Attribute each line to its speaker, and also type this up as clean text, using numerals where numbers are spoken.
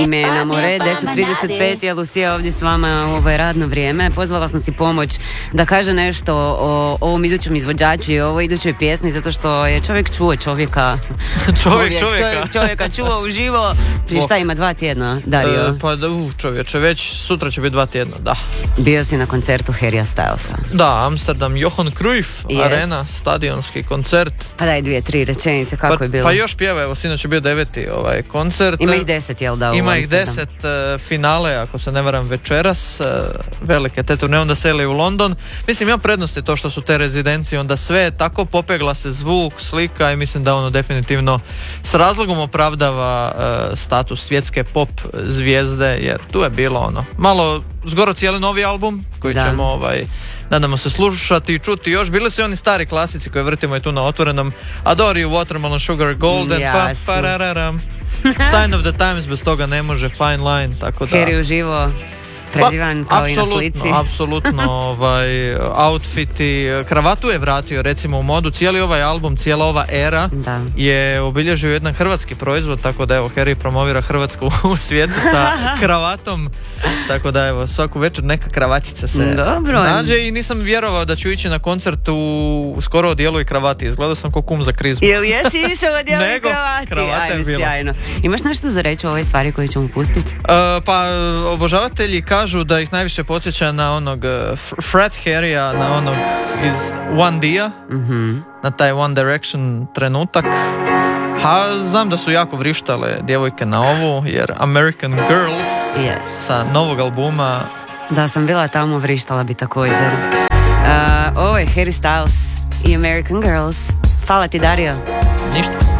Speaker 1: Ime na more, 10.35 je Lucija ovdje s vama u ovo radno vrijeme. Pozvala sam si pomoć da kaže nešto o ovom idućem izvođaču i o ovoj idućoj pjesmi, zato što je čovjek čuo čovjeka. čovjeka čuo uživo. Prije šta ima 2 tjedna, Dario?
Speaker 2: Čovječe, već sutra će biti 2 tjedna, da.
Speaker 1: Bio si na koncertu Harrya Stylesa.
Speaker 2: Da, Amsterdam, Johan Cruyff, Arena, stadionski koncert.
Speaker 1: Pa daj 2-3 rečenice, kako je bilo?
Speaker 2: Pa još pjeva, evo sinoć je bio 9. koncert.
Speaker 1: Ima ih 10, jel da?
Speaker 2: Ima ih 10 finale, ako se ne varam, večeras, velike te turne, onda seli u London. Mislim, ima prednosti to što su te rezidencije, onda sve tako popegla se zvuk, slika i mislim da ono definitivno s razlogom opravdava status svjetske pop zvijezde, jer tu je bilo ono, malo zgoro cijeli novi album koji ćemo nadamo se slušati i čuti još. Bili su i oni stari klasici koje vrtimo i tu na Otvorenom. Adore You, Watermelon Sugar Golden, pa-pa-ra-ra-ram. Sign of the Times, bez toga ne može, Fine Line, tako da...
Speaker 1: Harry uživo, predivan kao i na slici.
Speaker 2: Apsolutno, outfiti, kravatu je vratio recimo u modu, cijeli ovaj album, cijela ova era je obilježio jedan hrvatski proizvod, tako da evo, Harry promovira Hrvatsku u svijetu sa kravatom, tako da evo, svaku večer neka kravatica se nađe i nisam vjerovao da ću ići na koncert u skoro odijelu i kravati, izgledao sam ko kum za krizmu.
Speaker 1: Jel jesi išao odijelu i kravati?
Speaker 2: Kravata je bila.
Speaker 1: Sjajno. Imaš nešto za reći o ovoj stvari koju ćemo pustiti?
Speaker 2: Pa obožavatelji kažu da ih najviše podsjeća na onog Fred Harrya, na onog iz One D-a, na taj One Direction trenutak. Znam da su jako vrištale djevojke na ovu, jer American Girls sa novog albuma.
Speaker 1: Da, sam bila tamo, vrištala bi također. Ovo je Harry Styles i American Girls. Hvala ti, Dario.
Speaker 2: Ništa.